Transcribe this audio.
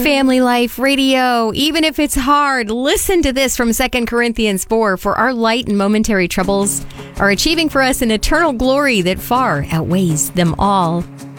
Family Life Radio. Even if it's hard, listen to this from 2 Corinthians 4. For our light and momentary troubles are achieving for us an eternal glory that far outweighs them all.